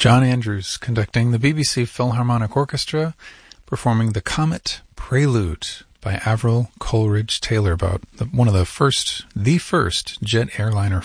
John Andrews conducting the BBC Philharmonic Orchestra, performing the Comet Prelude by Avril Coleridge Taylor, about the first jet airliner